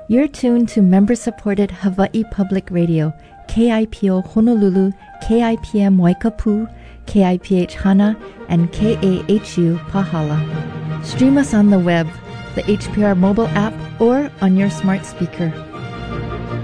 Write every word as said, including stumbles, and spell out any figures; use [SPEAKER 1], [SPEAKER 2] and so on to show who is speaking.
[SPEAKER 1] You're tuned to member-supported Hawaii Public Radio, K I P O Honolulu, K I P M Waikapu, K I P H Hana, and K A H U Pahala. Stream us on the web, the H P R mobile app, or on your smart speaker.